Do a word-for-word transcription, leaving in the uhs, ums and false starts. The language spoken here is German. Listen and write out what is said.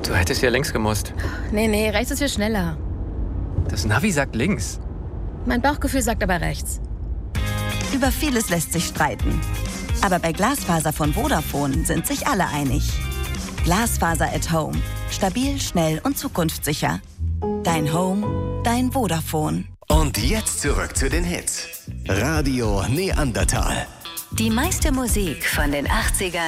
Du hättest ja links gemusst. Nee, nee, rechts ist viel schneller. Das Navi sagt links. Mein Bauchgefühl sagt aber rechts. Über vieles lässt sich streiten. Aber bei Glasfaser von Vodafone sind sich alle einig. Glasfaser at Home. Stabil, schnell und zukunftssicher. Dein Home, dein Vodafone. Und jetzt zurück zu den Hits. Radio Neandertal. Die meiste Musik von den achtzigern